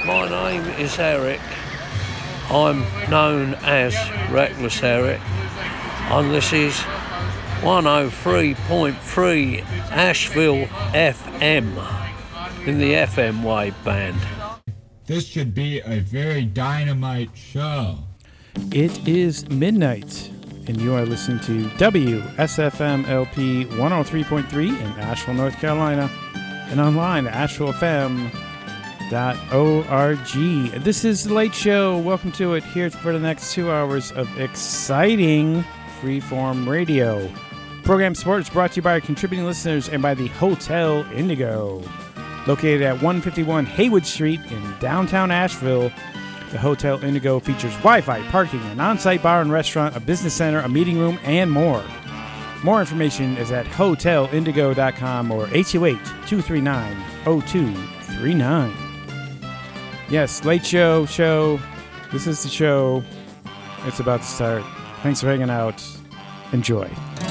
my name is Eric. I'm known as Reckless Eric, and this is 103.3 Asheville FM in the FM wave band. This should be a very dynamite show. It is midnight, and you are listening to WSFM-LP 103.3 in Asheville, North Carolina, and online at ashevillefm.org. This is The Late Show. Welcome to it. Here for the next 2 hours of exciting freeform radio. Program support is brought to you by our contributing listeners and by the Hotel Indigo. Located at 151 Haywood Street in downtown Asheville, the Hotel Indigo features Wi-Fi, parking, an on-site bar and restaurant, a business center, a meeting room, and more. More information is at hotelindigo.com or 828-239-0239. Yes, Late Show. This is the show. It's about to start. Thanks for hanging out. Enjoy.